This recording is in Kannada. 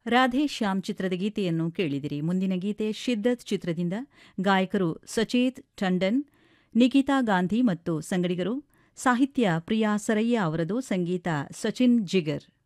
ರಾಧೆ ಶ್ಯಾಮ್ ಚಿತ್ರದ ಗೀತೆಯನ್ನು ಕೇಳಿದಿರಿ. ಮುಂದಿನ ಗೀತೆ ಶಿದ್ದತ್ ಚಿತ್ರದಿಂದ. ಗಾಯಕರು ಸಚೇತ್ ಟಂಡನ್, ನಿಖಿತಾ ಗಾಂಧಿ ಮತ್ತು ಸಂಗಡಿಗರು. ಸಾಹಿತ್ಯ ಪ್ರಿಯಾ ಸರಯ್ಯ ಅವರದು, ಸಂಗೀತ ಸಚಿನ್ ಜಿಗರ್.